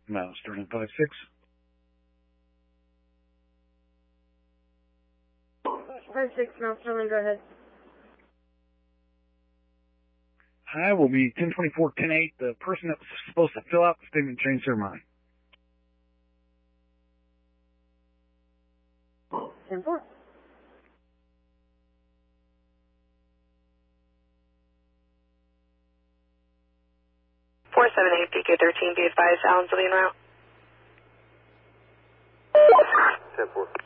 Sterling 5-6. 5-6, Mount Sterling, go ahead. Hi, will be 10-24-10-8. The person that was supposed to fill out the statement changed their mind. 10-4. PK13, be advised, Allen's leaving route. 10-4.